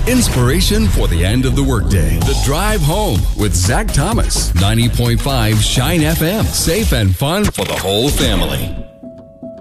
Inspiration for the end of the workday. The Drive Home with Zach Thomas. 90.5 Shine FM. Safe and fun for the whole family.